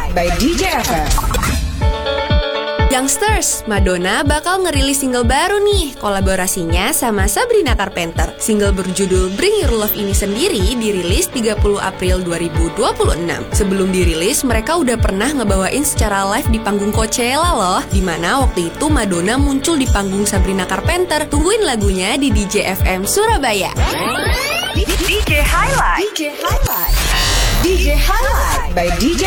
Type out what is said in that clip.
Highlight by DJ FM. Youngsters, Madonna bakal ngerilis single baru nih, kolaborasinya sama Sabrina Carpenter. Single berjudul Bring Your Love ini sendiri dirilis 30 April 2026. Sebelum dirilis, mereka udah pernah ngebawain secara live di panggung Coachella loh, dimana waktu itu Madonna muncul di panggung Sabrina Carpenter. Tungguin lagunya di DJ FM Surabaya. DJ Highlight. DJ Highlight. DJ Highlight by DJ